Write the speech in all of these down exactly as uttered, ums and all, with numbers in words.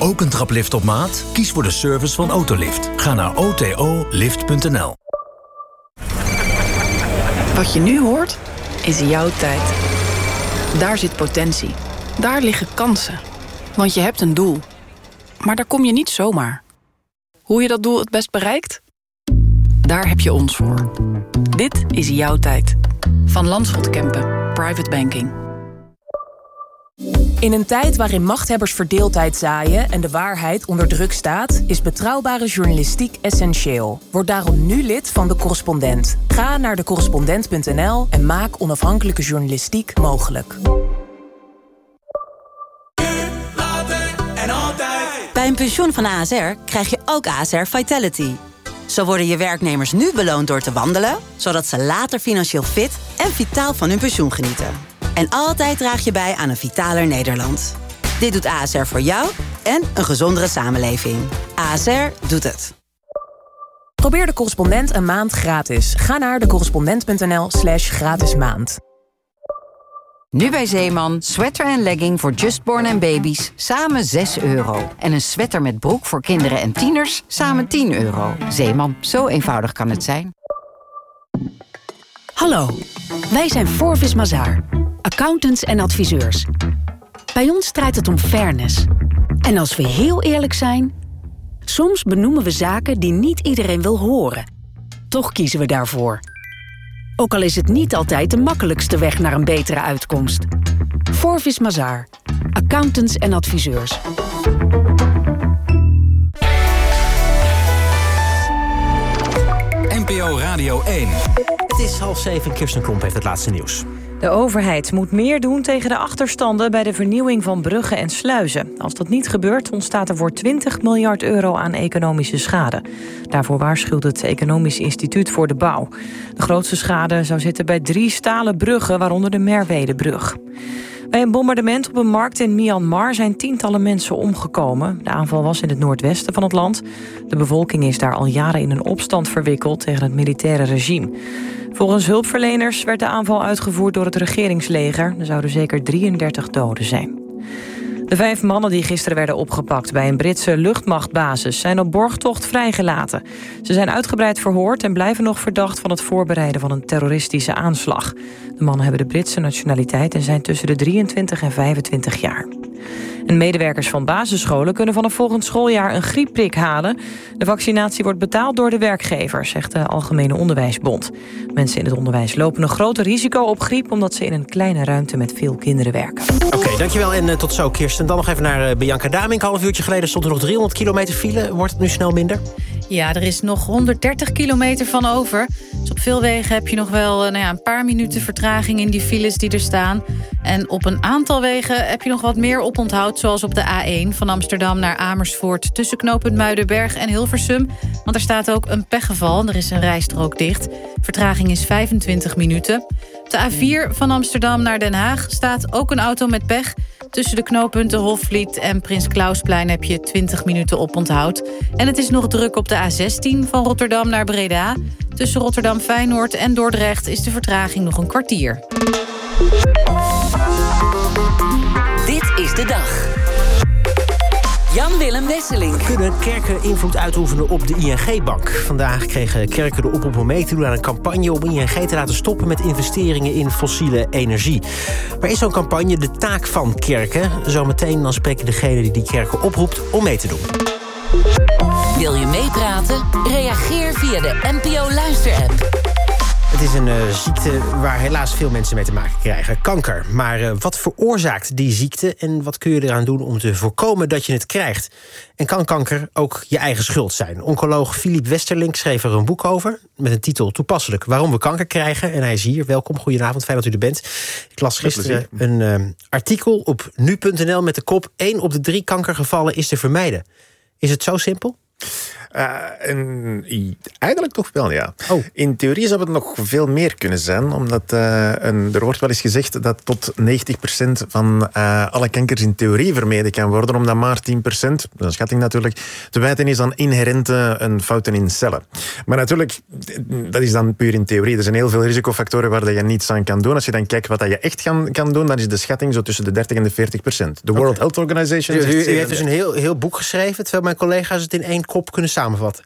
Ook een traplift op maat? Kies voor de service van Autolift. Ga naar o t o lift punt n l. Wat je nu hoort, is jouw tijd. Daar zit potentie. Daar liggen kansen. Want je hebt een doel. Maar daar kom je niet zomaar. Hoe je dat doel het best bereikt? Daar heb je ons voor. Dit is jouw tijd. Van Landschot Kempen. Private Banking. In een tijd waarin machthebbers verdeeldheid zaaien en de waarheid onder druk staat, is betrouwbare journalistiek essentieel. Word daarom nu lid van De Correspondent. Ga naar de correspondent punt n l en maak onafhankelijke journalistiek mogelijk. Bij een pensioen van A S R krijg je ook A S R Vitality. Zo worden je werknemers nu beloond door te wandelen, zodat ze later financieel fit en vitaal van hun pensioen genieten. En altijd draag je bij aan een vitaler Nederland. Dit doet A S R voor jou en een gezondere samenleving. A S R doet het. Probeer De Correspondent een maand gratis. Ga naar de correspondent punt n l slash gratis maand. Nu bij Zeeman, sweater en legging voor justborn en baby's, samen zes euro. En een sweater met broek voor kinderen en tieners, samen tien euro. Zeeman, zo eenvoudig kan het zijn. Hallo, wij zijn Forvis Mazars, accountants en adviseurs. Bij ons draait het om fairness. En als we heel eerlijk zijn, soms benoemen we zaken die niet iedereen wil horen. Toch kiezen we daarvoor. Ook al is het niet altijd de makkelijkste weg naar een betere uitkomst. Forvis Mazars, accountants en adviseurs. N P O Radio één. Het is half zeven, Kirsten Klomp heeft het laatste nieuws. De overheid moet meer doen tegen de achterstanden bij de vernieuwing van bruggen en sluizen. Als dat niet gebeurt, ontstaat er voor twintig miljard euro aan economische schade. Daarvoor waarschuwt het Economisch Instituut voor de Bouw. De grootste schade zou zitten bij drie stalen bruggen, waaronder de Merwedebrug. Bij een bombardement op een markt in Myanmar zijn tientallen mensen omgekomen. De aanval was in het noordwesten van het land. De bevolking is daar al jaren in een opstand verwikkeld tegen het militaire regime. Volgens hulpverleners werd de aanval uitgevoerd door het regeringsleger. Er zouden zeker drieëndertig doden zijn. De vijf mannen die gisteren werden opgepakt bij een Britse luchtmachtbasis zijn op borgtocht vrijgelaten. Ze zijn uitgebreid verhoord en blijven nog verdacht van het voorbereiden van een terroristische aanslag. De mannen hebben de Britse nationaliteit en zijn tussen de drieëntwintig en vijfentwintig jaar. En medewerkers van basisscholen kunnen vanaf volgend schooljaar een griepprik halen. De vaccinatie wordt betaald door de werkgever, zegt de Algemene Onderwijsbond. Mensen in het onderwijs lopen een groter risico op griep omdat ze in een kleine ruimte met veel kinderen werken. Oké, okay, dankjewel en uh, tot zo, Kirsten. Dan nog even naar uh, Bianca Damink. Een half uurtje geleden stond er nog driehonderd kilometer file. Wordt het nu snel minder? Ja, er is nog honderddertig kilometer van over. Dus op veel wegen heb je nog wel uh, nou ja, een paar minuten vertraging in die files die er staan. En op een aantal wegen heb je nog wat meer oponthoud, zoals op de A één van Amsterdam naar Amersfoort tussen knooppunt Muidenberg en Hilversum. Want er staat ook een pechgeval, er is een rijstrook dicht. Vertraging is vijfentwintig minuten. Op de A vier van Amsterdam naar Den Haag staat ook een auto met pech. Tussen de knooppunten Hofvliet en Prins Klausplein heb je twintig minuten oponthoud. En het is nog druk op de A zestien van Rotterdam naar Breda. Tussen Rotterdam Feyenoord en Dordrecht is de vertraging nog een kwartier. Dit is de dag. Jan-Willem Wesseling. Kunnen kerken invloed uitoefenen op de I N G-bank? Vandaag kregen kerken de oproep om mee te doen aan een campagne om I N G te laten stoppen met investeringen in fossiele energie. Maar is zo'n campagne de taak van kerken? Zometeen dan spreken degene die die kerken oproept om mee te doen. Wil je meepraten? Reageer via de N P O-luisterapp. Het is een uh, ziekte waar helaas veel mensen mee te maken krijgen. Kanker. Maar uh, wat veroorzaakt die ziekte en wat kun je eraan doen om te voorkomen dat je het krijgt? En kan kanker ook je eigen schuld zijn? Oncoloog Philippe Westerlink schreef er een boek over met een titel Toepasselijk. Waarom we kanker krijgen. En hij is hier. Welkom, goedenavond, fijn dat u er bent. Ik las gisteren een uh, artikel op nu punt n l met de kop één op de drie kankergevallen is te vermijden. Is het zo simpel? Uh, en, eigenlijk toch wel, ja. Oh. In theorie zou het nog veel meer kunnen zijn, omdat uh, een, er wordt wel eens gezegd dat tot negentig procent van uh, alle kankers in theorie vermeden kan worden, omdat maar tien procent, dat is een schatting natuurlijk, te wijten is aan inherente uh, fouten in cellen. Maar natuurlijk, dat is dan puur in theorie. Er zijn heel veel risicofactoren waar je niets aan kan doen. Als je dan kijkt wat je echt kan, kan doen, dan is de schatting zo tussen de dertig en de veertig procent. De World okay. Health Organization... U, u, u heeft dus een heel, heel boek geschreven, terwijl mijn collega's het in één kop kunnen samenvatten.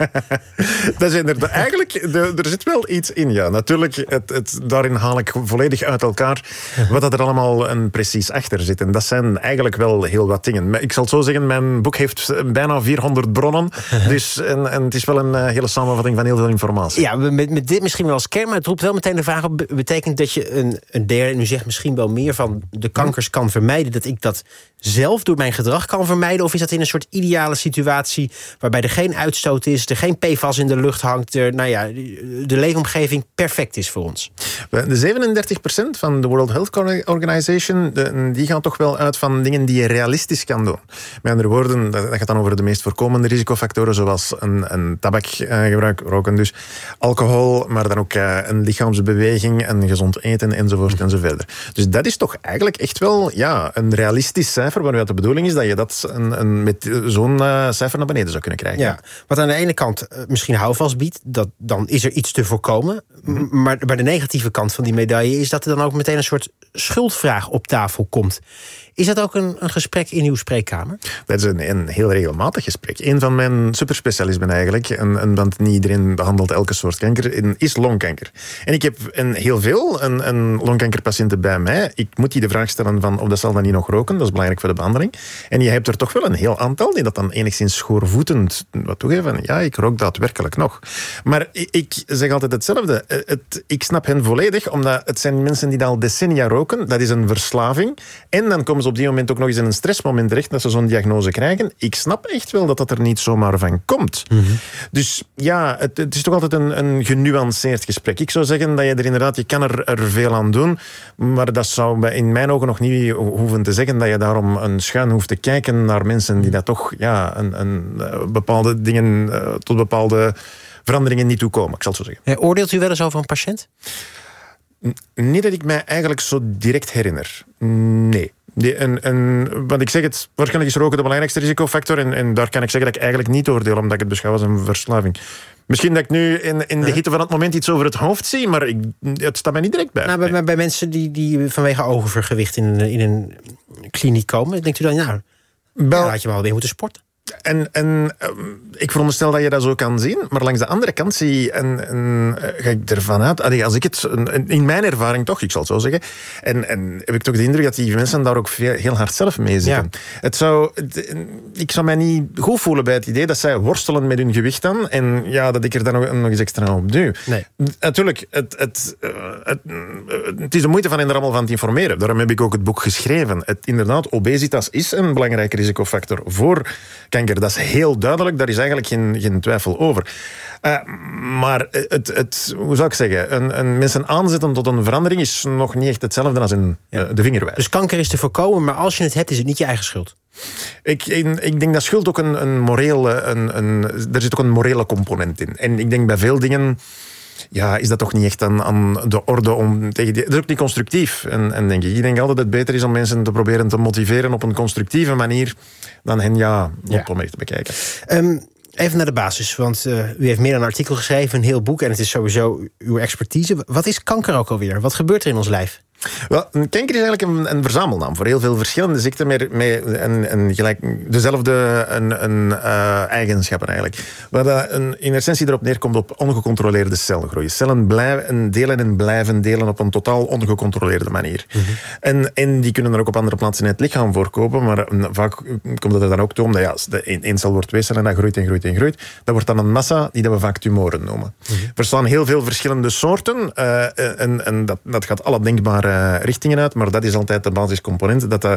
Dat zijn er eigenlijk, de, er zit wel iets in, ja. Natuurlijk, het, het, daarin haal ik volledig uit elkaar wat dat er allemaal een precies achter zit. En dat zijn eigenlijk wel heel wat dingen. Maar ik zal het zo zeggen, mijn boek heeft bijna vierhonderd bronnen. Dus, en, en het is wel een uh, hele samenvatting van heel veel informatie. Ja, met, met dit misschien wel als kern, maar het roept wel meteen de vraag op, betekent dat je een, een derde, en u zegt misschien wel meer van de kankers kan vermijden, dat ik dat zelf door mijn gedrag kan vermijden? Of is dat in een soort ideale situatie waarbij er geen uitstoot is, er geen P F A S in de lucht hangt, er, nou ja, de leefomgeving perfect is voor ons? De zevenendertig procent van de World Health Organization, de, die gaan toch wel uit van dingen die je realistisch kan doen. Met andere woorden, dat gaat dan over de meest voorkomende risicofactoren, zoals een, een tabakgebruik, roken dus, alcohol, maar dan ook uh, een lichaamsbeweging, een gezond eten, enzovoort enzoverder. Dus dat is toch eigenlijk echt wel ja, een realistisch cijfer, waaruit de bedoeling is dat je dat een, een, met zo'n uh, cijfer naar beneden zou kunnen krijgen. Ja, wat aan de ene kant uh, misschien houvast biedt, dat, dan is er iets te voorkomen. Mm-hmm. Maar bij de negatieve kant van die medaille is dat er dan ook meteen een soort schuldvraag op tafel komt. Is dat ook een, een gesprek in uw spreekkamer? Dat is een, een heel regelmatig gesprek. Een van mijn superspecialismen eigenlijk, en, en want niet iedereen behandelt elke soort kanker, is longkanker. En ik heb een, heel veel een, een longkankerpatiënten bij mij. Ik moet die de vraag stellen van, of dat zal dan niet nog roken, dat is belangrijk voor de behandeling. En je hebt er toch wel een heel aantal die dat dan enigszins schoorvoetend wat toegeven. Ja, ik rook daadwerkelijk nog. Maar ik, ik zeg altijd hetzelfde. Het, ik snap hen volledig, omdat het zijn mensen die al decennia roken. Dat is een verslaving. En dan komen ze op die moment ook nog eens in een stressmoment terecht dat ze zo'n diagnose krijgen. Ik snap echt wel dat dat er niet zomaar van komt. Mm-hmm. Dus ja, het, het is toch altijd een, een genuanceerd gesprek. Ik zou zeggen dat je er inderdaad, je kan er, er veel aan doen, maar dat zou in mijn ogen nog niet hoeven te zeggen dat je daarom een schuin hoeft te kijken naar mensen die dat toch ja, een, een, bepaalde dingen uh, tot bepaalde veranderingen niet toekomen. Ik zal het zo zeggen. Ja, oordeelt u wel eens over een patiënt? Niet dat ik mij eigenlijk zo direct herinner. Nee. Die, en, en, want ik zeg het, waarschijnlijk is roken de belangrijkste risicofactor. En, en daar kan ik zeggen dat ik eigenlijk niet oordeel, omdat ik het beschouw als een verslaving. Misschien dat ik nu in, in de hitte van het moment iets over het hoofd zie, maar ik, het staat mij niet direct bij. Nou, bij, bij mensen die, die vanwege overgewicht in een, in een kliniek komen, denkt u dan, nou, Wel, ja, had je wel weer moeten sporten? En, en ik veronderstel dat je dat zo kan zien, maar langs de andere kant zie en, en ga ik ervan uit, als ik het, in mijn ervaring toch, ik zal het zo zeggen, en, en heb ik toch de indruk dat die mensen daar ook veel, heel hard zelf mee zitten. Ja. Het zou, ik zou mij niet goed voelen bij het idee dat zij worstelen met hun gewicht dan, en ja, dat ik er dan nog, nog eens extra op duw. Nee. Natuurlijk, het, het, het, het is de moeite van hen er allemaal van te informeren. Daarom heb ik ook het boek geschreven. Het, inderdaad, obesitas is een belangrijke risicofactor voor kanker. Dat is heel duidelijk, daar is eigenlijk geen, geen twijfel over. Uh, maar het, het, hoe zou ik zeggen, een, een mensen aanzetten tot een verandering is nog niet echt hetzelfde als een, ja. uh, de vingerwijs. Dus kanker is te voorkomen, maar als je het hebt, is het niet je eigen schuld? Ik, ik, ik denk dat schuld ook een, een morele, een, een, er zit ook een morele component in. En ik denk bij veel dingen, ja, is dat toch niet echt aan, aan de orde om tegen die... Dat is ook niet constructief. En, en denk ik, ik denk altijd dat het beter is om mensen te proberen te motiveren op een constructieve manier dan hen, ja, ja. om mee te bekijken. Um, even naar de basis, want uh, u heeft meer dan een artikel geschreven, een heel boek, en het is sowieso uw expertise. Wat is kanker ook alweer? Wat gebeurt er in ons lijf? Wel, kanker is eigenlijk een, een verzamelnaam voor heel veel verschillende ziekten met, met een, een, gelijk, dezelfde een, een, uh, eigenschappen eigenlijk. Waar dat een, in essentie erop neerkomt op ongecontroleerde celgroei. Cellen blijven delen en blijven delen op een totaal ongecontroleerde manier. Mm-hmm. En, en die kunnen er ook op andere plaatsen in het lichaam voorkomen, maar vaak komt het er dan ook toe, omdat ja, de één cel wordt twee cellen en dat groeit en groeit en groeit. Dat wordt dan een massa die dat we vaak tumoren noemen. Mm-hmm. Er bestaan heel veel verschillende soorten uh, en, en dat, dat gaat alle denkbare Uh, richtingen uit, maar dat is altijd de basiscomponent. Dat, uh,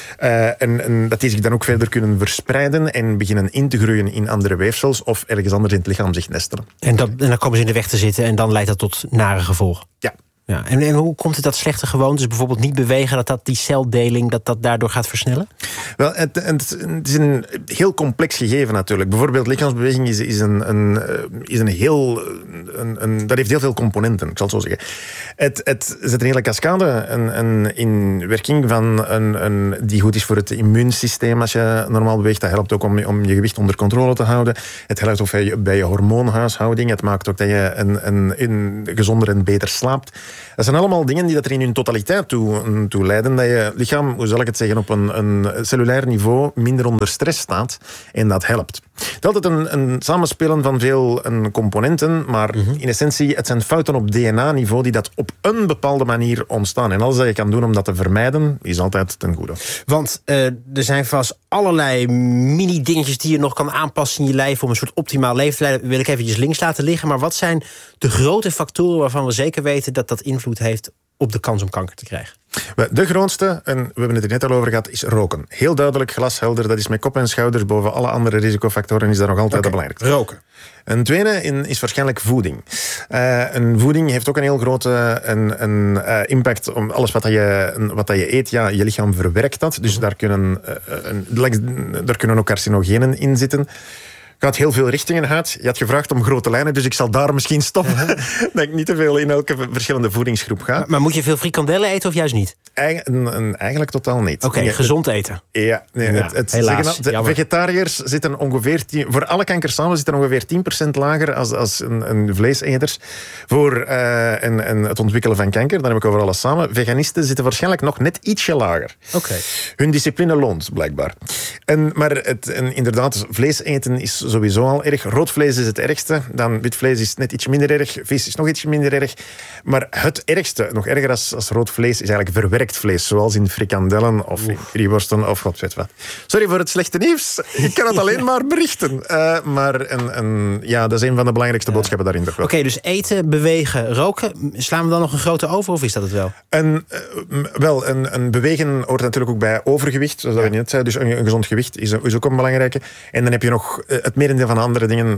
en, en dat die zich dan ook verder kunnen verspreiden en beginnen in te groeien in andere weefsels of ergens anders in het lichaam zich nestelen. En, dat, en dan komen ze in de weg te zitten en dan leidt dat tot nare gevolgen? Ja. Ja, en, en hoe komt het dat slechte gewoontes, bijvoorbeeld niet bewegen, dat dat die celdeling, dat dat daardoor gaat versnellen? Wel, het, het, het is een heel complex gegeven natuurlijk. Bijvoorbeeld lichaamsbeweging is, is, een, een, is een heel... Een, een, dat heeft heel veel componenten, ik zal het zo zeggen. Het, het zet een hele cascade een, een, in werking van een, een, die goed is voor het immuunsysteem als je normaal beweegt. Dat helpt ook om, om je gewicht onder controle te houden. Het helpt ook bij je, bij je hormoonhuishouding. Het maakt ook dat je een, een, een gezonder en beter slaapt. Dat zijn allemaal dingen die dat er in hun totaliteit toe, toe leiden. Dat je lichaam, hoe zal ik het zeggen, op een, een cellulair niveau minder onder stress staat. En dat helpt. Het is altijd een, een samenspelen van veel een componenten, maar mm-hmm. in essentie, het zijn fouten op D N A-niveau die dat op een bepaalde manier ontstaan. En alles dat je kan doen om dat te vermijden, is altijd ten goede. Want uh, er zijn vast allerlei mini-dingetjes die je nog kan aanpassen in je lijf om een soort optimaal leven te leiden. Wil ik eventjes links laten liggen. Maar wat zijn de grote factoren waarvan we zeker weten dat dat invloed heeft op de kans om kanker te krijgen? De grootste, en we hebben het er net al over gehad, is roken. Heel duidelijk, glashelder, dat is met kop en schouders boven alle andere risicofactoren, is dat nog altijd okay. het belangrijkste. Roken. Een tweede is waarschijnlijk voeding. Uh, een voeding heeft ook een heel grote een, een, uh, impact op alles wat je, wat je eet. Ja, je lichaam verwerkt dat, dus daar kunnen, uh, een, daar kunnen ook carcinogenen in zitten. Gaat heel veel richtingen uit. Je had gevraagd om grote lijnen, dus ik zal daar misschien stoppen. Uh-huh. Dat ik niet te veel in elke verschillende voedingsgroep ga. Maar, maar moet je veel frikandellen eten of juist niet? Eigen, een, eigenlijk totaal niet. Oké, okay, gezond eten. Ja, nee, ja het, het helaas. Zeggen, de vegetariërs zitten ongeveer... tien, voor alle kankers samen zitten ongeveer tien procent lager als, als een, een vleeseters. Voor uh, en, en het ontwikkelen van kanker, dan heb ik over alles samen. Veganisten zitten waarschijnlijk nog net ietsje lager. Oké. Okay. Hun discipline loont, blijkbaar. En, maar het, en inderdaad, vlees eten is sowieso al erg. Rood vlees is het ergste. Dan wit vlees is net ietsje minder erg. Vis is nog ietsje minder erg. Maar het ergste, nog erger als, als rood vlees, is eigenlijk verwerkt vlees. Zoals in frikandellen of in grieworsten of god weet wat. Sorry voor het slechte nieuws. Ik kan het alleen maar berichten. Uh, maar een, een, ja, dat is een van de belangrijkste ja. boodschappen daarin. Oké, okay, dus eten, bewegen, roken. Slaan we dan nog een grote over of is dat het wel? Een, uh, wel, een, een bewegen hoort natuurlijk ook bij overgewicht. Zoals ja. we net zeiden. Dus een, een gezond gewicht is, is ook een belangrijke. En dan heb je nog uh, het merendeel van andere dingen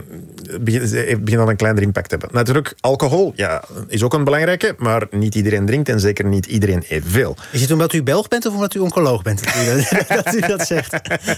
begint dan een kleiner impact te hebben. Natuurlijk, alcohol ja, is ook een belangrijke, maar niet iedereen drinkt en zeker niet iedereen evenveel. Is het omdat u Belg bent of omdat u oncoloog bent dat u dat, dat, u dat zegt?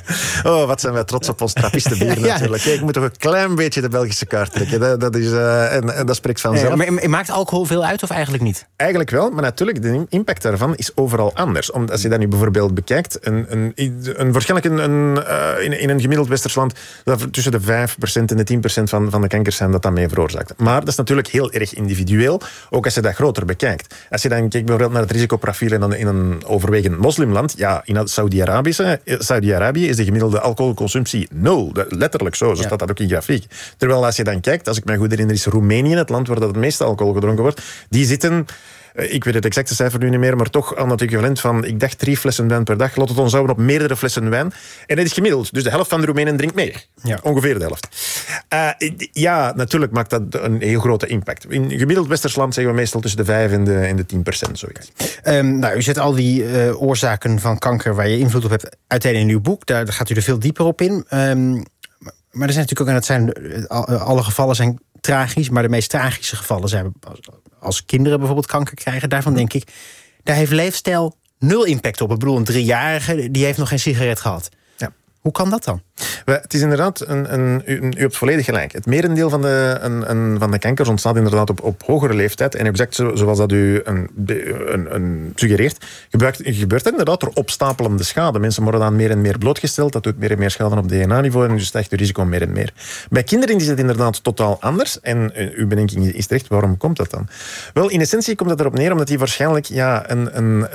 Oh, wat zijn wij trots op ons trappistenbier ja. natuurlijk. Ik moet toch een klein beetje de Belgische kaart trekken. Dat, dat is, uh, en, en dat spreekt vanzelf. Ja, maar maakt alcohol veel uit of eigenlijk niet? Eigenlijk wel, maar natuurlijk, de impact daarvan is overal anders. Omdat als je dat nu bijvoorbeeld bekijkt, een, een, een, waarschijnlijk een, een, uh, in, in een gemiddeld westers land, dat tussen de vijf procent en de tien procent van, van de kankers zijn dat dat mee veroorzaakt. Maar dat is natuurlijk heel erg individueel, ook als je dat groter bekijkt. Als je dan kijkt bijvoorbeeld naar het risicoprofiel in een, in een overwegend moslimland, ja, in Saudi-Arabië Saudi-Arabië is de gemiddelde alcoholconsumptie nul. Letterlijk zo, zo ja. staat dat ook in grafiek. Terwijl als je dan kijkt, als ik me goed herinner, is Roemenië het land waar dat het meeste alcohol gedronken wordt. Die zitten... Ik weet het exacte cijfer nu niet meer, maar toch aan het equivalent van, ik dacht, drie flessen wijn per dag. Laat het ons houden op meerdere flessen wijn. En dat is gemiddeld. Dus de helft van de Roemenen drinkt meer. Ja. Ongeveer de helft. Uh, ja, natuurlijk maakt dat een heel grote impact. In gemiddeld westers land zeggen we meestal tussen de vijf en de, en de tien procent. Zoiets. Um, nou, u zet al die uh, oorzaken van kanker waar je invloed op hebt uiteen in uw boek. Daar gaat u er veel dieper op in. Um, maar er zijn natuurlijk ook, en dat zijn, alle gevallen zijn tragisch, maar de meest tragische gevallen zijn als kinderen bijvoorbeeld kanker krijgen. Daarvan denk ik, daar heeft leefstijl nul impact op. Ik bedoel, een driejarige die heeft nog geen sigaret gehad. Ja. Hoe kan dat dan? Het is inderdaad, een, een, u, u hebt volledig gelijk. Het merendeel van de, een, een, van de kankers ontstaat inderdaad op, op hogere leeftijd. En exact zo, zoals dat u een, een, een suggereert, gebeurt, gebeurt het inderdaad door opstapelende schade. Mensen worden dan meer en meer blootgesteld. Dat doet meer en meer schade op D N A-niveau en dus stijgt het risico meer en meer. Bij kinderen is het inderdaad totaal anders. En uw bedenking is terecht, waarom komt dat dan? Wel, in essentie komt het erop neer omdat die waarschijnlijk ja, een, een,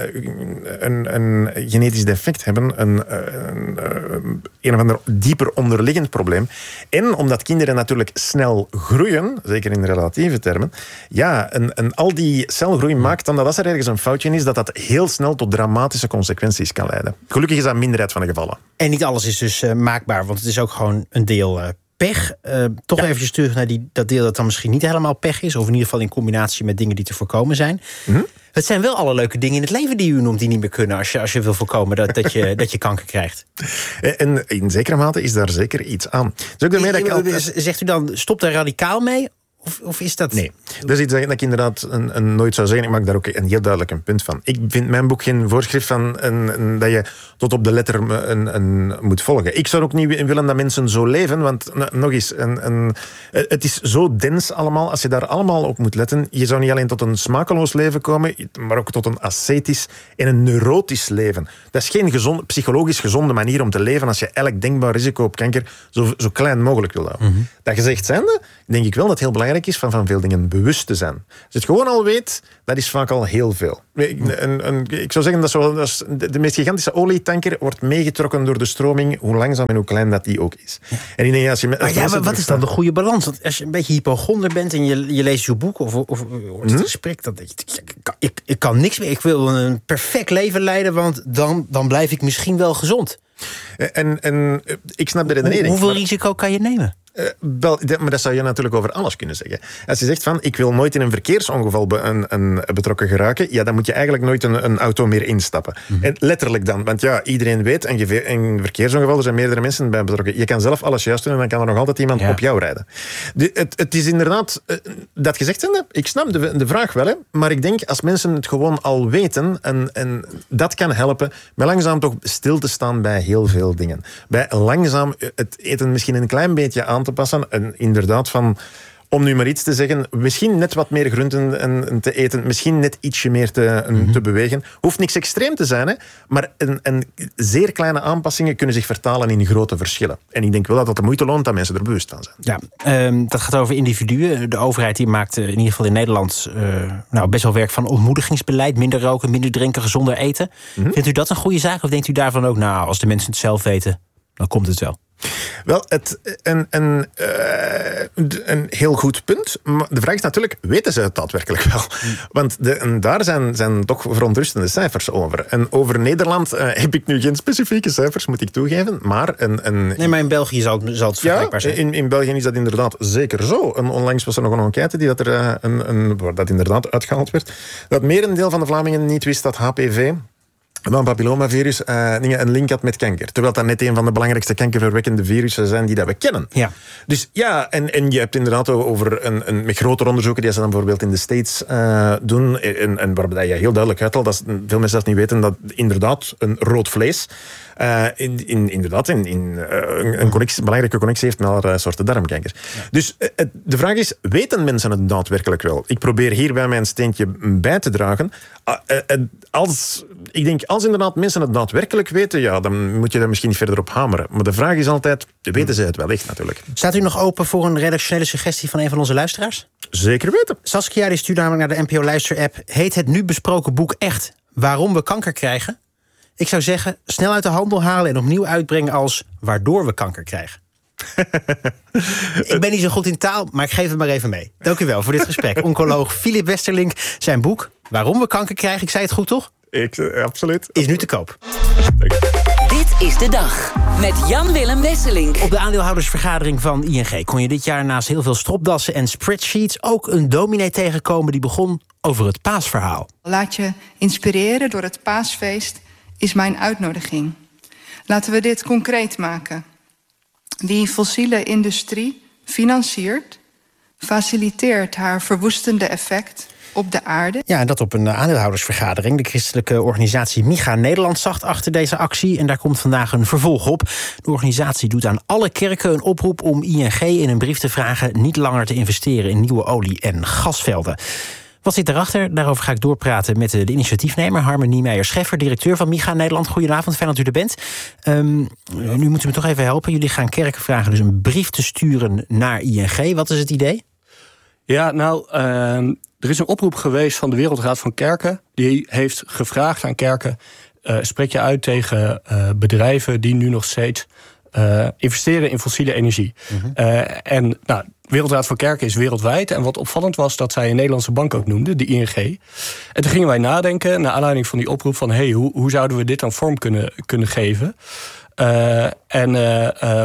een, een genetisch defect hebben. Een, een, een of ander dieper onderliggend probleem. En omdat kinderen natuurlijk snel groeien, zeker in relatieve termen, ja, en, en al die celgroei maakt dan dat als er ergens een foutje is, dat dat heel snel tot dramatische consequenties kan leiden. Gelukkig is dat minderheid van de gevallen. En niet alles is dus uh, maakbaar, want het is ook gewoon een deel uh, pech. Uh, toch ja. even terug naar die, dat deel dat dan misschien niet helemaal pech is, of in ieder geval in combinatie met dingen die te voorkomen zijn. Mm-hmm. Het zijn wel alle leuke dingen in het leven die u noemt die niet meer kunnen als je, als je wil voorkomen dat, dat, je, dat je kanker krijgt. En in zekere mate is daar zeker iets aan. Dus ook daarmee dat ik altijd... Zegt u dan, stop daar radicaal mee? Of, of is dat... Nee, dat is iets dat ik inderdaad een, een nooit zou zeggen. Ik maak daar ook een heel duidelijk een punt van. Ik vind mijn boek geen voorschrift van een, een, dat je tot op de letter een, een, moet volgen. Ik zou ook niet willen dat mensen zo leven, want nog eens, een, een, het is zo dens allemaal. Als je daar allemaal op moet letten, je zou niet alleen tot een smakeloos leven komen, maar ook tot een ascetisch en een neurotisch leven. Dat is geen gezond, psychologisch gezonde manier om te leven als je elk denkbaar risico op kanker zo, zo klein mogelijk wil houden. Mm-hmm. Dat gezegd zijnde, denk ik wel dat het heel belangrijk is van van veel dingen bewust te zijn. Als je het gewoon al weet, dat is vaak al heel veel. Ik, een, een, ik zou zeggen, dat, zo, dat is de, de meest gigantische olietanker wordt meegetrokken door de stroming, hoe langzaam en hoe klein dat die ook is. Ja. En ik denk, als je met, maar ja, maar wat is dan de goede balans? Want als je een beetje hypochonder bent en je, je leest je boek of, of, of hoort het hm? gesprek, dan denk je, ik, ik, ik kan niks meer. Ik wil een perfect leven leiden, want dan, dan blijf ik misschien wel gezond. En, en ik snap de redenering. Hoe, hoeveel risico kan je nemen? Uh, wel, maar dat zou je natuurlijk over alles kunnen zeggen. Als je zegt van, ik wil nooit in een verkeersongeval be, een, een betrokken geraken, ja, dan moet je eigenlijk nooit een, een auto meer instappen. Mm-hmm. En letterlijk dan, want ja, iedereen weet, in een verkeersongeval, er zijn meerdere mensen bij betrokken. Je kan zelf alles juist doen en dan kan er nog altijd iemand ja. op jou rijden. De, het, het is inderdaad, uh, dat gezegd zijnde, ik snap de, de vraag wel, hè, maar ik denk, als mensen het gewoon al weten, en, en dat kan helpen, bij langzaam toch stil te staan bij heel veel dingen. Bij langzaam het eten misschien een klein beetje aan te passen. En inderdaad, van, om nu maar iets te zeggen, misschien net wat meer groenten en, en te eten, misschien net ietsje meer te, en, mm-hmm. te bewegen. Hoeft niks extreem te zijn, hè, maar een, een zeer kleine aanpassingen kunnen zich vertalen in grote verschillen. En ik denk wel dat het de moeite loont dat mensen er bewust van zijn. Ja, um, dat gaat over individuen. De overheid die maakt in ieder geval in Nederland uh, nou, best wel werk van ontmoedigingsbeleid. Minder roken, minder drinken, gezonder eten. Mm-hmm. Vindt u dat een goede zaak? Of denkt u daarvan ook, nou, als de mensen het zelf weten, dan komt het wel? Wel, het, een, een, uh, een heel goed punt. Maar de vraag is natuurlijk, weten ze het daadwerkelijk wel? Mm. Want de, en daar zijn, zijn toch verontrustende cijfers over. En over Nederland uh, heb ik nu geen specifieke cijfers, moet ik toegeven. Maar een, een, nee, maar in België zal het, zal het vergelijkbaar zijn. Ja, in, in België is dat inderdaad zeker zo. En onlangs was er nog een enquête die dat er, uh, een, een, waar dat inderdaad uitgehaald werd. Dat merendeel van de Vlamingen niet wist dat H P V... een papillomavirus uh, een link had met kanker. Terwijl dat net een van de belangrijkste kankerverwekkende virussen zijn die dat we kennen. Ja. Dus ja, en, en je hebt inderdaad over een, een met grotere onderzoeken die ze dan bijvoorbeeld in de States uh, doen, en, en waarbij je heel duidelijk uithaalt dat veel mensen dat niet weten, dat inderdaad een rood vlees uh, in, in, inderdaad in, in, uh, een, connectie, een belangrijke connectie heeft met allerlei soorten darmkanker. Ja. Dus uh, de vraag is, weten mensen het daadwerkelijk wel? Ik probeer hierbij mijn steentje bij te dragen. Uh, uh, als, ik denk, als inderdaad mensen het daadwerkelijk weten, ja, dan moet je daar misschien niet verder op hameren. Maar de vraag is altijd, weten ze het wel echt natuurlijk? Staat u nog open voor een redactionele suggestie van een van onze luisteraars? Zeker weten. Saskia die stuurt namelijk naar de N P O-luisterapp. Heet het nu besproken boek echt Waarom we kanker krijgen? Ik zou zeggen, snel uit de handel halen en opnieuw uitbrengen als Waardoor we kanker krijgen. Ik ben niet zo goed in taal, maar ik geef het maar even mee. Dank u wel voor dit gesprek. Oncoloog Philip Westerlink, zijn boek Waarom we kanker krijgen, ik zei het goed toch? Ik, absoluut. Is nu te koop. Dit is de dag met Jan-Willem Wesselink. Op de aandeelhoudersvergadering van I N G kon je dit jaar naast heel veel stropdassen en spreadsheets ook een dominee tegenkomen die begon over het paasverhaal. Laat je inspireren door het paasfeest is mijn uitnodiging. Laten we dit concreet maken. Wie fossiele industrie financiert, faciliteert haar verwoestende effect op de aarde. Ja, en dat op een aandeelhoudersvergadering. De christelijke organisatie MIGA Nederland zag achter deze actie en daar komt vandaag een vervolg op. De organisatie doet aan alle kerken een oproep om I N G in een brief te vragen niet langer te investeren in nieuwe olie- en gasvelden. Wat zit erachter? Daarover ga ik doorpraten met de initiatiefnemer Harmen Niemeyer-Scheffer, directeur van MIGA Nederland. Goedenavond, fijn dat u er bent. Um, nu moeten we toch even helpen. Jullie gaan kerken vragen dus een brief te sturen naar I N G. Wat is het idee? Ja, nou, uh, er is een oproep geweest van de Wereldraad van Kerken. Die heeft gevraagd aan kerken, uh, spreek je uit tegen uh, bedrijven die nu nog steeds uh, investeren in fossiele energie. Mm-hmm. Uh, en nou, Wereldraad van Kerken is wereldwijd. En wat opvallend was dat zij een Nederlandse bank ook noemde, de I N G. En toen gingen wij nadenken, naar aanleiding van die oproep, van hey, hoe, hoe zouden we dit dan vorm kunnen, kunnen geven? Uh, en uh, uh,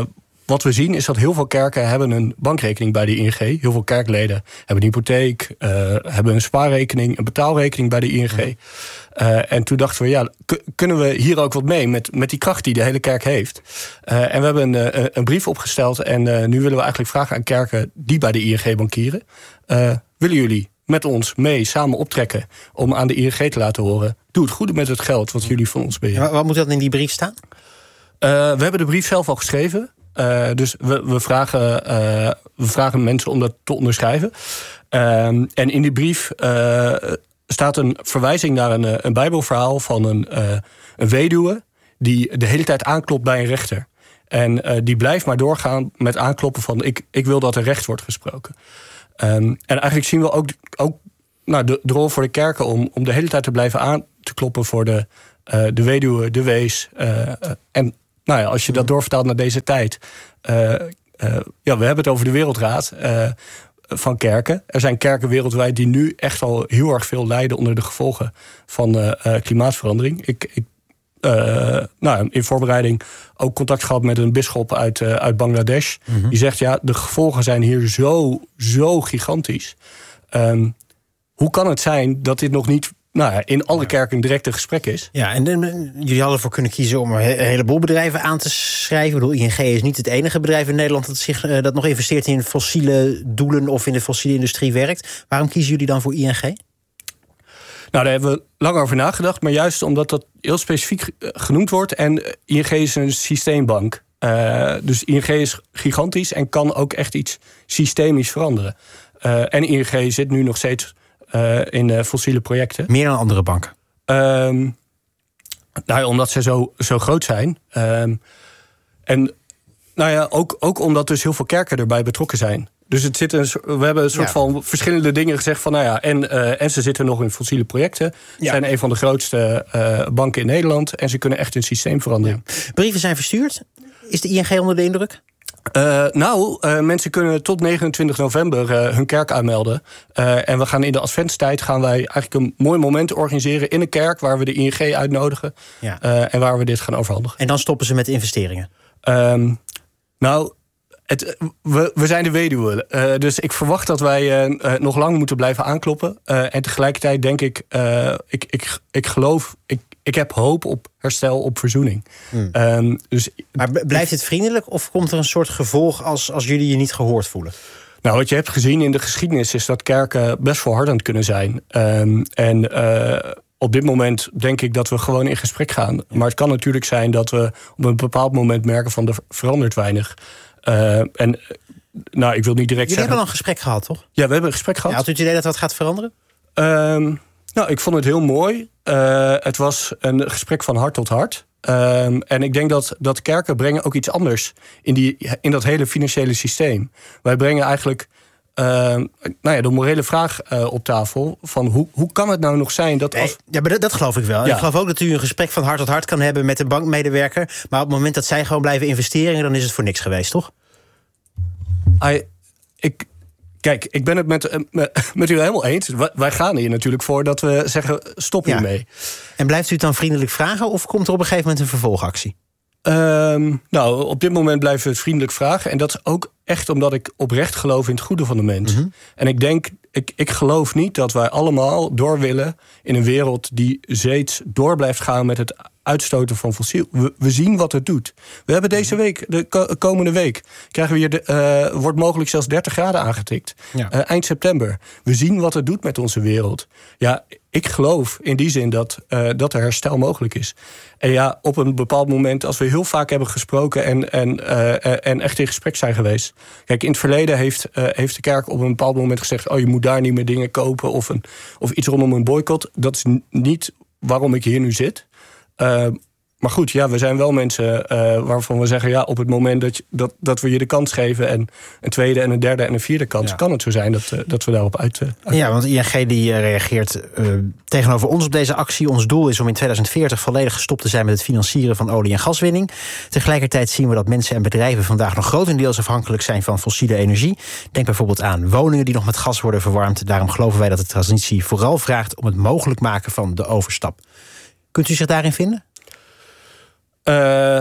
wat we zien is dat heel veel kerken hebben een bankrekening bij de I N G. Heel veel kerkleden hebben een hypotheek, uh, hebben een spaarrekening, een betaalrekening bij de I N G. Uh, en toen dachten we, ja, k- kunnen we hier ook wat mee met, met die kracht die de hele kerk heeft. Uh, en we hebben een, uh, een brief opgesteld en uh, nu willen we eigenlijk vragen aan kerken die bij de I N G bankieren. Uh, willen jullie met ons mee samen optrekken om aan de I N G te laten horen, doe het goede met het geld wat jullie van ons beheren. Ja, wat moet dat in die brief staan? Uh, we hebben de brief zelf al geschreven. Uh, dus we, we, vragen, uh, we vragen mensen om dat te onderschrijven. Uh, en in die brief uh, staat een verwijzing naar een, een bijbelverhaal van een, uh, een weduwe die de hele tijd aanklopt bij een rechter. En uh, die blijft maar doorgaan met aankloppen van ik, ik wil dat er recht wordt gesproken. Um, en eigenlijk zien we ook, ook nou, de, de rol voor de kerken om, om de hele tijd te blijven aan te kloppen voor de, uh, de weduwe, de wees. Uh, uh, en nou ja, als je dat doorvertaalt naar deze tijd. Uh, uh, ja, we hebben het over de Wereldraad uh, van kerken. Er zijn kerken wereldwijd die nu echt al heel erg veel lijden onder de gevolgen van uh, uh, klimaatverandering. Ik, ik uh, nou, in voorbereiding ook contact gehad met een bisschop uit, uh, uit Bangladesh. Mm-hmm. Die zegt, ja, de gevolgen zijn hier zo, zo gigantisch. Um, hoe kan het zijn dat dit nog niet nou ja, in alle kerken direct een gesprek is? Ja, en, en jullie hadden ervoor kunnen kiezen om een heleboel bedrijven aan te schrijven. Ik bedoel, I N G is niet het enige bedrijf in Nederland dat, zich, uh, dat nog investeert in fossiele doelen of in de fossiele industrie werkt. Waarom kiezen jullie dan voor I N G? Nou, daar hebben we lang over nagedacht, maar juist omdat dat heel specifiek genoemd wordt. En I N G is een systeembank. Uh, dus I N G is gigantisch en kan ook echt iets systemisch veranderen. Uh, en I N G zit nu nog steeds uh, in uh, fossiele projecten. Meer dan andere banken? Um, nou ja, omdat ze zo, zo groot zijn. Um, en nou ja, ook, ook omdat dus heel veel kerken erbij betrokken zijn. Dus het zit een, we hebben een soort ja. van verschillende dingen gezegd van nou ja, en, uh, en ze zitten nog in fossiele projecten. Ze ja. zijn een van de grootste uh, banken in Nederland en ze kunnen echt een systeem veranderen. Ja. Brieven zijn verstuurd. Is de I N G onder de indruk? Uh, nou, uh, mensen kunnen tot negenentwintig november uh, hun kerk aanmelden. Uh, en we gaan in de adventstijd gaan wij eigenlijk een mooi moment organiseren in een kerk waar we de I N G uitnodigen. Ja. Uh, en waar we dit gaan overhandigen. En dan stoppen ze met de investeringen? Um, nou, het, we, we zijn de weduwe. Uh, dus ik verwacht dat wij uh, nog lang moeten blijven aankloppen. Uh, en tegelijkertijd denk ik, uh, ik, ik, ik geloof, ik, ik heb hoop op herstel, op verzoening. Hmm. Um, dus, maar blijft het vriendelijk of komt er een soort gevolg als, als jullie je niet gehoord voelen? Nou, wat je hebt gezien in de geschiedenis is dat kerken best volhardend kunnen zijn. Um, en uh, op dit moment denk ik dat we gewoon in gesprek gaan. Maar het kan natuurlijk zijn dat we op een bepaald moment merken van er verandert weinig. Uh, en nou, ik wil niet direct Jullie zeggen... hebben al een gesprek gehad, toch? Ja, we hebben een gesprek gehad. Ja, had u het idee dat wat gaat veranderen? Um, nou, ik vond het heel mooi. Uh, het was een gesprek van hart tot hart. Um, en ik denk dat, dat kerken brengen ook iets anders in, die, in dat hele financiële systeem. Wij brengen eigenlijk uh, nou ja, de morele vraag uh, op tafel van hoe, hoe kan het nou nog zijn dat... Als... Ja, maar dat, dat geloof ik wel. Ja. Ik geloof ook dat u een gesprek van hart tot hart kan hebben met de bankmedewerker. Maar op het moment dat zij gewoon blijven investeren, dan is het voor niks geweest, toch? I, ik... Kijk, ik ben het met, met, met u helemaal eens. Wij gaan hier natuurlijk voor dat we zeggen, stop hiermee. Ja. En blijft u het dan vriendelijk vragen of komt er op een gegeven moment een vervolgactie? Um, nou, op dit moment blijven we het vriendelijk vragen. En dat is ook echt omdat ik oprecht geloof in het goede van de mens. Mm-hmm. En ik denk, ik, ik geloof niet dat wij allemaal door willen in een wereld die steeds door blijft gaan met het uitstoten van fossiel. We, we zien wat het doet. We hebben deze week, de ko- komende week, krijgen we hier de, uh, wordt mogelijk zelfs dertig graden aangetikt. Ja. Uh, eind september. We zien wat het doet met onze wereld. Ja, ik geloof in die zin dat, uh, dat er herstel mogelijk is. En ja, op een bepaald moment, als we heel vaak hebben gesproken en, en, uh, en echt in gesprek zijn geweest. Kijk, in het verleden heeft, uh, heeft de kerk op een bepaald moment gezegd, oh, je moet daar niet meer dingen kopen of, een, of iets rondom een boycott. Dat is n- niet waarom ik hier nu zit. Uh, maar goed, ja, we zijn wel mensen uh, waarvan we zeggen, ja, op het moment dat, je, dat, dat we je de kans geven en een tweede en een derde en een vierde kans, ja. kan het zo zijn dat, uh, dat we daarop uit... Uh, uit... Ja, want I N G die uh, reageert uh, tegenover ons op deze actie. Ons doel is om in tweeduizend veertig volledig gestopt te zijn met het financieren van olie- en gaswinning. Tegelijkertijd zien we dat mensen en bedrijven vandaag nog grotendeels afhankelijk zijn van fossiele energie. Denk bijvoorbeeld aan woningen die nog met gas worden verwarmd. Daarom geloven wij dat de transitie vooral vraagt om het mogelijk maken van de overstap. Kunt u zich daarin vinden? Uh,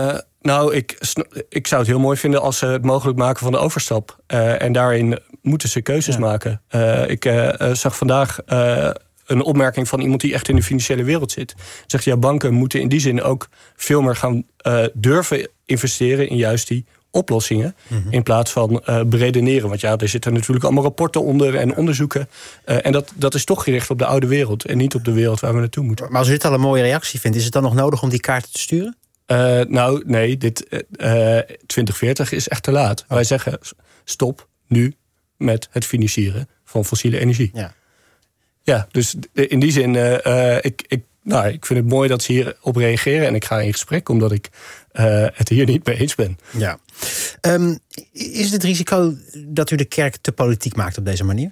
Nou, ik, ik zou het heel mooi vinden als ze het mogelijk maken van de overstap. Uh, en daarin moeten ze keuzes ja. maken. Uh, ik uh, zag vandaag uh, een opmerking van iemand die echt in de financiële wereld zit. Zegt, ja, banken moeten in die zin ook veel meer gaan uh, durven investeren in juist die oplossingen. Mm-hmm. In plaats van uh, beredeneren. Want ja, er zitten natuurlijk allemaal rapporten onder en onderzoeken. Uh, en dat, dat is toch gericht op de oude wereld en niet op de wereld waar we naartoe moeten. Maar als u dit al een mooie reactie vindt, is het dan nog nodig om die kaarten te sturen? Uh, nou, nee, dit uh, twintig veertig is echt te laat. Oh. Wij zeggen stop nu met het financieren van fossiele energie. Ja, ja, dus in die zin, uh, uh, ik, ik, nou, ik vind het mooi dat ze hierop reageren. En ik ga in gesprek, omdat ik uh, het hier niet mee eens ben. Ja. Um, is het risico dat u de kerk te politiek maakt op deze manier?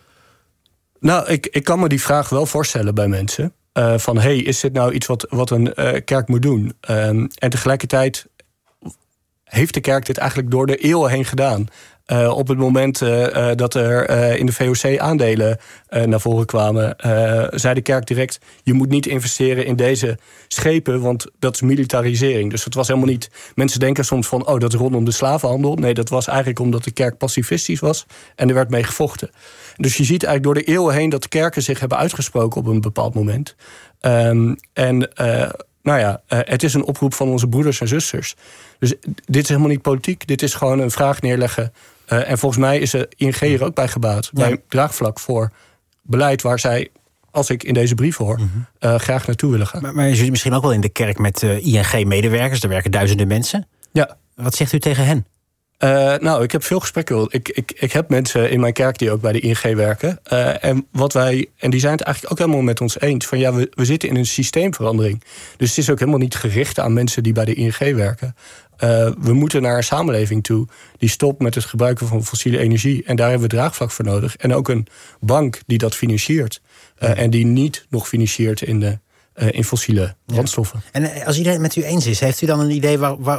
Nou, ik, ik kan me die vraag wel voorstellen bij mensen. Uh, van, hey, is dit nou iets wat, wat een uh, kerk moet doen? Um, en tegelijkertijd heeft de kerk dit eigenlijk door de eeuwen heen gedaan. Uh, op het moment uh, uh, dat er uh, in de V O C aandelen uh, naar voren kwamen, Uh, zei de kerk direct, je moet niet investeren in deze schepen, want dat is militarisering. Dus het was helemaal niet. Mensen denken soms van, oh, dat is rondom de slavenhandel. Nee, dat was eigenlijk omdat de kerk pacifistisch was en er werd mee gevochten. Dus je ziet eigenlijk door de eeuwen heen dat de kerken zich hebben uitgesproken op een bepaald moment. Um, en uh, nou ja, uh, het is een oproep van onze broeders en zusters. Dus dit is helemaal niet politiek. Dit is gewoon een vraag neerleggen. Uh, en volgens mij is de I N G er ook bij gebaat. Ja. Bij een draagvlak voor beleid waar zij, als ik in deze brief hoor, mm-hmm. uh, graag naartoe willen gaan. Maar, maar je zit misschien ook wel in de kerk met uh, I N G-medewerkers. Er werken duizenden mensen. Ja. Wat zegt u tegen hen? Uh, nou, ik heb veel gesprekken. Ik, ik, ik heb mensen in mijn kerk die ook bij de I N G werken. Uh, en, wat wij, en die zijn het eigenlijk ook helemaal met ons eens. Van ja, we, we zitten in een systeemverandering. Dus het is ook helemaal niet gericht aan mensen die bij de I N G werken. Uh, we moeten naar een samenleving toe die stopt met het gebruiken van fossiele energie. En daar hebben we draagvlak voor nodig. En ook een bank die dat financiert. Uh, ja. En die niet nog financiert in de Uh, in fossiele brandstoffen. Ja. En als iedereen het met u eens is, heeft u dan een idee waar, waar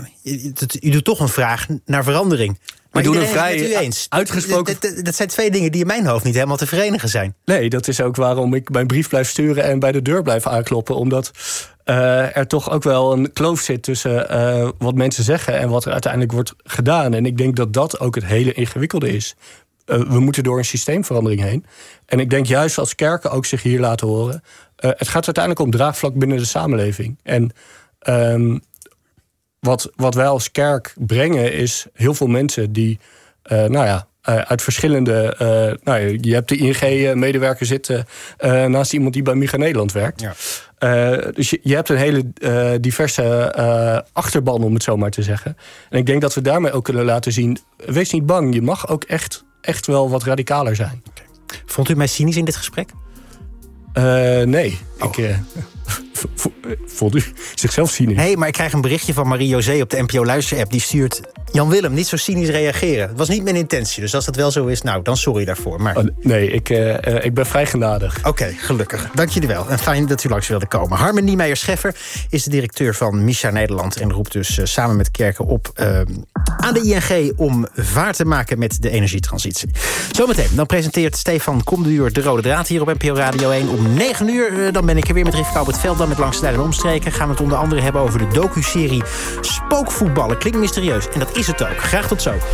u doet toch een vraag naar verandering? Maar we doen een vrij met u eens. Uitgesproken. Dat, dat, dat zijn twee dingen die in mijn hoofd niet helemaal te verenigen zijn. Nee, dat is ook waarom ik mijn brief blijf sturen en bij de deur blijf aankloppen. Omdat uh, er toch ook wel een kloof zit tussen uh, wat mensen zeggen en wat er uiteindelijk wordt gedaan. En ik denk dat dat ook het hele ingewikkelde is. Uh, we moeten door een systeemverandering heen. En ik denk juist als kerken ook zich hier laten horen. Uh, het gaat uiteindelijk om draagvlak binnen de samenleving. En um, wat, wat wij als kerk brengen is heel veel mensen die, uh, nou ja, uh, uit verschillende. Uh, nou ja, je hebt de I N G-medewerker zitten uh, naast iemand die bij Miga Nederland werkt. Ja. Uh, dus je, je hebt een hele uh, diverse uh, achterban, om het zo maar te zeggen. En ik denk dat we daarmee ook kunnen laten zien, wees niet bang, je mag ook echt, echt wel wat radicaler zijn. Okay. Vond u mij cynisch in dit gesprek? Uh, nee, oh. ik uh, v- vond u zichzelf cynisch. Nee, maar ik krijg een berichtje van Marie-José op de N P O-luisterapp. Die stuurt, Jan-Willem, niet zo cynisch reageren. Het was niet mijn intentie, dus als dat wel zo is, nou, dan sorry daarvoor. Maar... Oh, nee, ik, uh, uh, ik ben vrij genadig. Oké, okay, gelukkig. Dank jullie wel. En fijn dat u langs wilde komen. Harmen Niemeyer-Scheffer is de directeur van Miga Nederland en roept dus uh, samen met kerken op uh, aan de I N G om vaart te maken met de energietransitie. Zometeen, dan presenteert Stefan Komduur de Rode Draad hier op N P O Radio één om negen uur. Uh, dan ben ik er weer met Rivka op het veld, dan met Langs de Lijn en Omstreken. Gaan we het onder andere hebben over de docu-serie Spookvoetballen. Klinkt mysterieus en dat is het ook. Graag tot zo.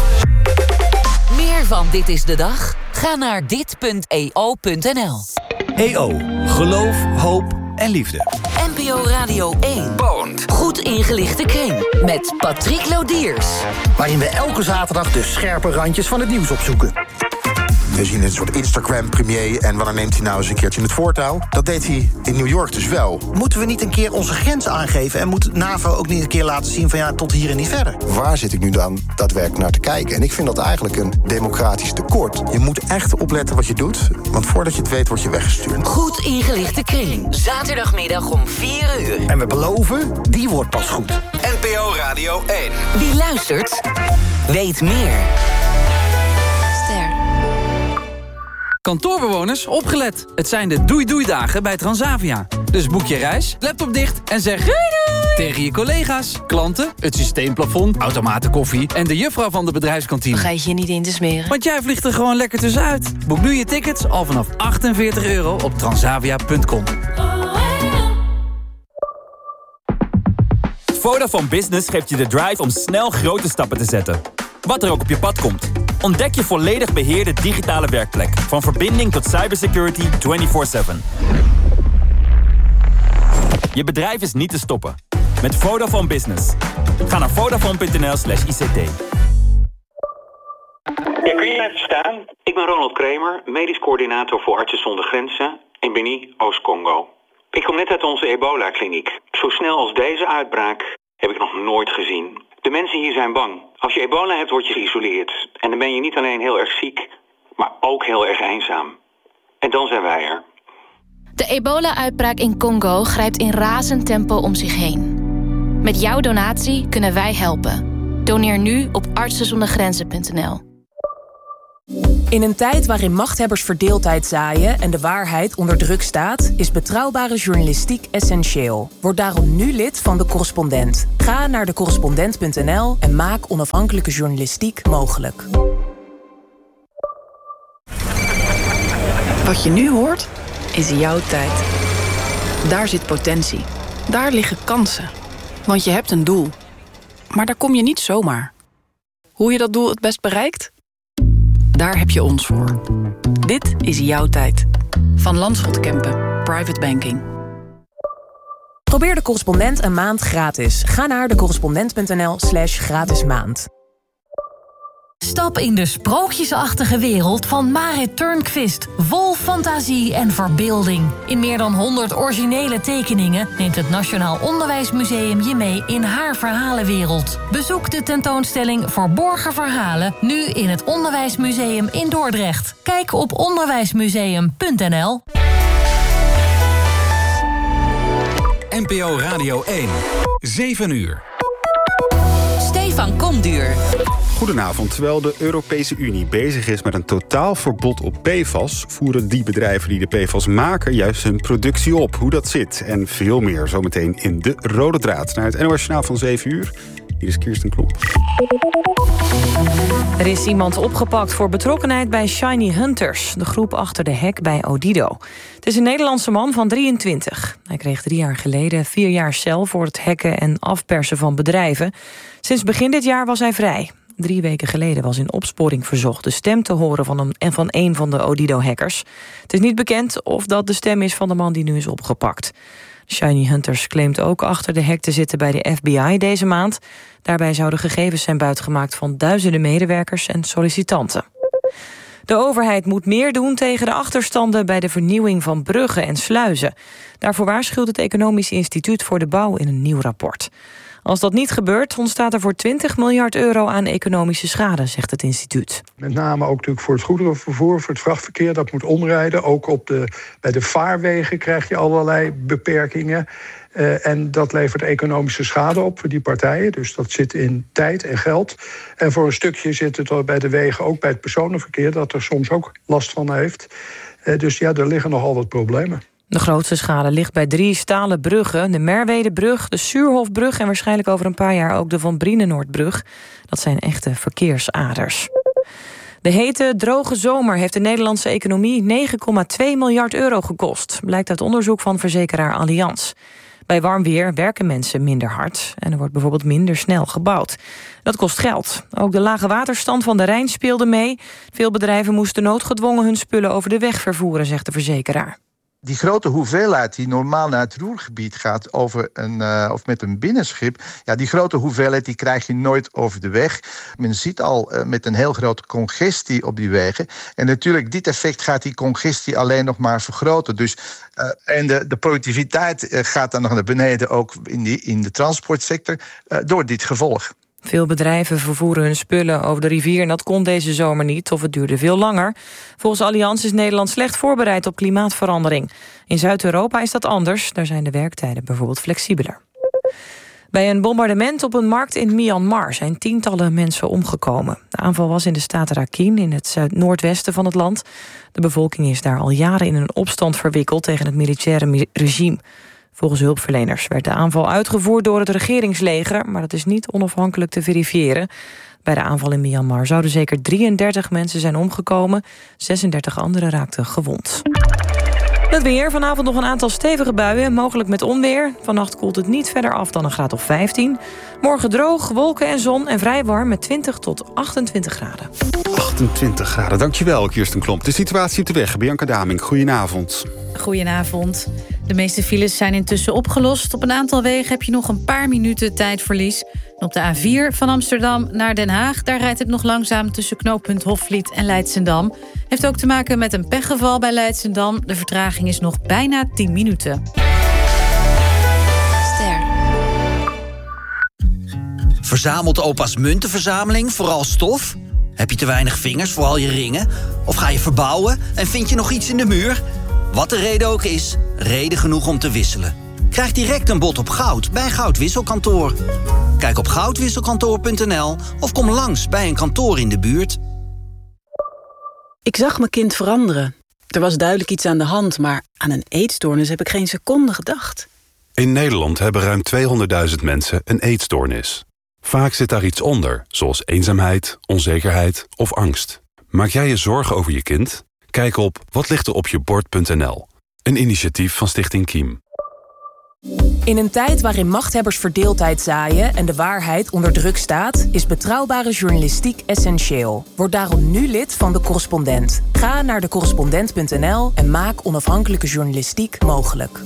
Meer van Dit is de Dag? Ga naar dit punt e o punt n l. E O. Geloof, hoop en liefde. N P O Radio één. Bond. Goed ingelichte kring. Met Patrick Lodiers. Waarin we elke zaterdag de scherpe randjes van het nieuws opzoeken. We zien een soort Instagram-premier en wanneer neemt hij nou eens een keertje het voortouw? Dat deed hij in New York dus wel. Moeten we niet een keer onze grens aangeven en moet NAVO ook niet een keer laten zien van ja, tot hier en niet verder? Waar zit ik nu dan daadwerkelijk naar te kijken? En ik vind dat eigenlijk een democratisch tekort. Je moet echt opletten wat je doet, want voordat je het weet word je weggestuurd. Goed ingelichte kring. Zaterdagmiddag om vier uur. En we beloven, die wordt pas goed. N P O Radio één. Wie luistert, weet meer. Kantoorbewoners, opgelet. Het zijn de doei-doei-dagen bij Transavia. Dus boek je reis, laptop dicht en zeg doei doei tegen je collega's, klanten, het systeemplafond, automatenkoffie en de juffrouw van de bedrijfskantine. Vergeet je niet in te smeren. Want jij vliegt er gewoon lekker tussenuit. Boek nu je tickets al vanaf achtenveertig euro op transavia punt com. Vodafone Business geeft je de drive om snel grote stappen te zetten. Wat er ook op je pad komt. Ontdek je volledig beheerde digitale werkplek. Van verbinding tot cybersecurity vierentwintig zeven. Je bedrijf is niet te stoppen. Met Vodafone Business. Ga naar vodafone.nl slash ICT. Ja, kun je mij verstaan? Ik ben Ronald Kramer, medisch coördinator voor Artsen zonder Grenzen in Beni, Oost-Congo. Ik kom net uit onze ebola-kliniek. Zo snel als deze uitbraak heb ik nog nooit gezien. De mensen hier zijn bang. Als je ebola hebt, word je geïsoleerd. En dan ben je niet alleen heel erg ziek, maar ook heel erg eenzaam. En dan zijn wij er. De ebola-uitbraak in Congo grijpt in razend tempo om zich heen. Met jouw donatie kunnen wij helpen. Doneer nu op artsen zonder grenzen punt n l. In een tijd waarin machthebbers verdeeldheid zaaien en de waarheid onder druk staat, is betrouwbare journalistiek essentieel. Word daarom nu lid van De Correspondent. Ga naar de correspondent punt n l en maak onafhankelijke journalistiek mogelijk. Wat je nu hoort, is jouw tijd. Daar zit potentie. Daar liggen kansen. Want je hebt een doel. Maar daar kom je niet zomaar. Hoe je dat doel het best bereikt? Daar heb je ons voor. Dit is jouw tijd. Van Landschot Kempen. Private Banking. Probeer De Correspondent een maand gratis. Ga naar de correspondent punt n l slash gratis maand. Stap in de sprookjesachtige wereld van Marit Turnquist. Vol fantasie en verbeelding. In meer dan honderd originele tekeningen neemt het Nationaal Onderwijsmuseum je mee in haar verhalenwereld. Bezoek de tentoonstelling Verborgen Verhalen nu in het Onderwijsmuseum in Dordrecht. Kijk op onderwijsmuseum punt n l. N P O Radio één. zeven uur. Stefan Komduur. Goedenavond. Terwijl de Europese Unie bezig is met een totaalverbod op P F A S... voeren die bedrijven die de P F A S maken juist hun productie op. Hoe dat zit en veel meer zometeen in De Rode Draad. Naar het N O S Journaal van zeven uur. Hier is Kirsten Klomp. Er is iemand opgepakt voor betrokkenheid bij Shiny Hunters, de groep achter de hack bij Odido. Het is een Nederlandse man van drieëntwintig. Hij kreeg drie jaar geleden vier jaar cel voor het hacken en afpersen van bedrijven. Sinds begin dit jaar was hij vrij. Drie weken geleden was in opsporing verzocht de stem te horen van een, en van een van de Odido-hackers. Het is niet bekend of dat de stem is van de man die nu is opgepakt. Shiny Hunters claimt ook achter de hack te zitten bij de F B I deze maand. Daarbij zouden gegevens zijn buitgemaakt van duizenden medewerkers en sollicitanten. De overheid moet meer doen tegen de achterstanden bij de vernieuwing van bruggen en sluizen. Daarvoor waarschuwt het Economisch Instituut voor de Bouw in een nieuw rapport. Als dat niet gebeurt, ontstaat er voor twintig miljard euro aan economische schade, zegt het instituut. Met name ook natuurlijk voor het goederenvervoer, voor het vrachtverkeer, dat moet omrijden. Ook op de, bij de vaarwegen krijg je allerlei beperkingen. Uh, en dat levert economische schade op voor die partijen. Dus dat zit in tijd en geld. En voor een stukje zit het bij de wegen, ook bij het personenverkeer, dat er soms ook last van heeft. Uh, dus ja, er liggen nogal wat problemen. De grootste schade ligt bij drie stalen bruggen. De Merwedebrug, de Suurhofbrug en waarschijnlijk over een paar jaar ook de Van Brienenoordbrug. Dat zijn echte verkeersaders. De hete, droge zomer heeft de Nederlandse economie negen komma twee miljard euro gekost. Blijkt uit onderzoek van verzekeraar Allianz. Bij warm weer werken mensen minder hard en er wordt bijvoorbeeld minder snel gebouwd. Dat kost geld. Ook de lage waterstand van de Rijn speelde mee. Veel bedrijven moesten noodgedwongen hun spullen over de weg vervoeren, zegt de verzekeraar. Die grote hoeveelheid die normaal naar het Roergebied gaat over een, uh, of met een binnenschip, ja, die grote hoeveelheid die krijg je nooit over de weg. Men ziet al uh, met een heel grote congestie op die wegen. En natuurlijk, dit effect gaat die congestie alleen nog maar vergroten. Dus, uh, en de, de productiviteit uh, gaat dan nog naar beneden, ook in, die, in de transportsector, uh, door dit gevolg. Veel bedrijven vervoeren hun spullen over de rivier en dat kon deze zomer niet of het duurde veel langer. Volgens Allianz is Nederland slecht voorbereid op klimaatverandering. In Zuid-Europa is dat anders, daar zijn de werktijden bijvoorbeeld flexibeler. Bij een bombardement op een markt in Myanmar zijn tientallen mensen omgekomen. De aanval was in de staat Rakhine, in het zuid-noordwesten van het land. De bevolking is daar al jaren in een opstand verwikkeld tegen het militaire regime. Volgens hulpverleners werd de aanval uitgevoerd door het regeringsleger, maar dat is niet onafhankelijk te verifiëren. Bij de aanval in Myanmar zouden zeker drieëndertig mensen zijn omgekomen. zesendertig anderen raakten gewond. Het weer, vanavond nog een aantal stevige buien, mogelijk met onweer. Vannacht koelt het niet verder af dan een graad of vijftien. Morgen droog, wolken en zon en vrij warm met twintig tot achtentwintig graden. achtentwintig graden, dankjewel Kirsten Klomp. De situatie op de weg, Bianca Daming, goedenavond. Goedenavond. De meeste files zijn intussen opgelost. Op een aantal wegen heb je nog een paar minuten tijdverlies. En op de A vier van Amsterdam naar Den Haag, daar rijdt het nog langzaam tussen knooppunt Hofvliet en Leidschendam. Heeft ook te maken met een pechgeval bij Leidschendam. De vertraging is nog bijna tien minuten. Ster. Verzamelt opa's muntenverzameling vooral stof? Heb je te weinig vingers voor al je ringen? Of ga je verbouwen en vind je nog iets in de muur? Wat de reden ook is, reden genoeg om te wisselen. Krijg direct een bod op goud bij Goudwisselkantoor. Kijk op goudwisselkantoor punt n l of kom langs bij een kantoor in de buurt. Ik zag mijn kind veranderen. Er was duidelijk iets aan de hand, maar aan een eetstoornis heb ik geen seconde gedacht. In Nederland hebben ruim tweehonderdduizend mensen een eetstoornis. Vaak zit daar iets onder, zoals eenzaamheid, onzekerheid of angst. Maak jij je zorgen over je kind? Kijk op watlichteropjebord punt n l. Een initiatief van Stichting Kiem. In een tijd waarin machthebbers verdeeldheid zaaien en de waarheid onder druk staat, is betrouwbare journalistiek essentieel. Word daarom nu lid van De Correspondent. Ga naar de correspondent punt n l en maak onafhankelijke journalistiek mogelijk.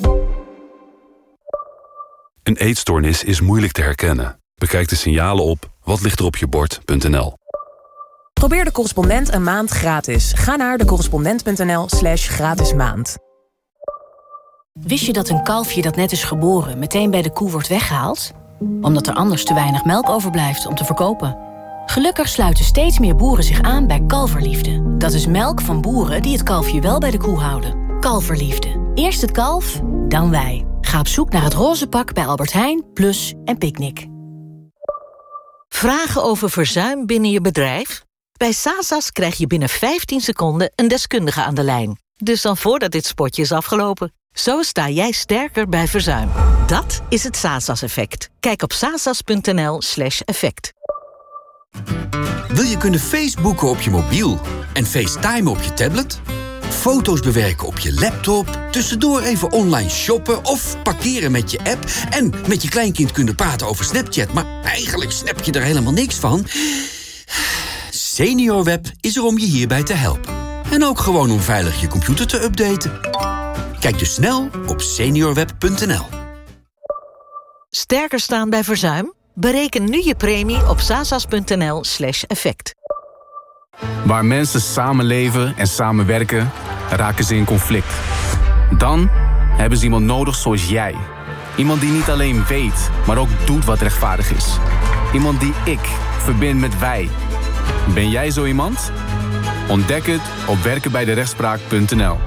Een eetstoornis is moeilijk te herkennen. Bekijk de signalen op watlichteropjebord punt n l. Probeer De Correspondent een maand gratis. Ga naar de correspondent punt n l slash gratis maand. Wist je dat een kalfje dat net is geboren meteen bij de koe wordt weggehaald? Omdat er anders te weinig melk overblijft om te verkopen. Gelukkig sluiten steeds meer boeren zich aan bij Kalverliefde. Dat is melk van boeren die het kalfje wel bij de koe houden. Kalverliefde. Eerst het kalf, dan wij. Ga op zoek naar het roze pak bij Albert Heijn, Plus en Picnic. Vragen over verzuim binnen je bedrijf? Bij Sasas krijg je binnen vijftien seconden een deskundige aan de lijn. Dus dan voordat dit spotje is afgelopen. Zo sta jij sterker bij verzuim. Dat is het Sasas-effect. Kijk op sasas punt n l slash effect. Wil je kunnen Facebooken op je mobiel en FaceTime op je tablet? Foto's bewerken op je laptop, tussendoor even online shoppen of parkeren met je app en met je kleinkind kunnen praten over Snapchat, maar eigenlijk snap je er helemaal niks van? SeniorWeb is er om je hierbij te helpen. En ook gewoon om veilig je computer te updaten. Kijk dus snel op seniorweb punt n l. Sterker staan bij verzuim? Bereken nu je premie op sasas punt n l slash effect. Waar mensen samenleven en samenwerken, raken ze in conflict. Dan hebben ze iemand nodig zoals jij. Iemand die niet alleen weet, maar ook doet wat rechtvaardig is. Iemand die ik verbind met wij. Ben jij zo iemand? Ontdek het op werken bij de rechtspraak punt n l.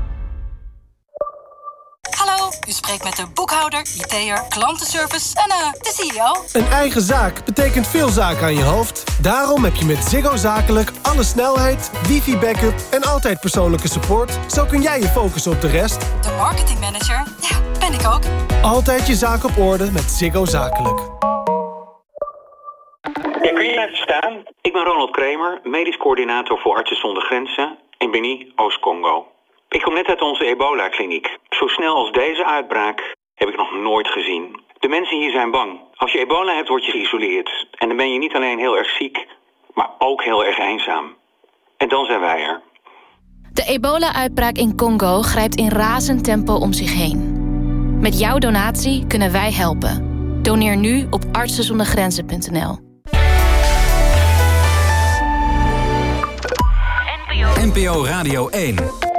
Hallo, u spreekt met de boekhouder, I T'er, klantenservice en uh, de C E O. Een eigen zaak betekent veel zaken aan je hoofd. Daarom heb je met Ziggo Zakelijk alle snelheid, wifi-backup en altijd persoonlijke support. Zo kun jij je focussen op de rest. De marketingmanager, ja, ben ik ook. Altijd je zaak op orde met Ziggo Zakelijk. Ja, kun je even staan? Ik ben Ronald Kramer, medisch coördinator voor Artsen zonder Grenzen in Beni, Oost-Congo. Ik kom net uit onze ebola-kliniek. Zo snel als deze uitbraak heb ik nog nooit gezien. De mensen hier zijn bang. Als je ebola hebt, word je geïsoleerd. En dan ben je niet alleen heel erg ziek, maar ook heel erg eenzaam. En dan zijn wij er. De ebola-uitbraak in Congo grijpt in razend tempo om zich heen. Met jouw donatie kunnen wij helpen. Doneer nu op artsen zonder grenzen punt n l. N P O Radio één.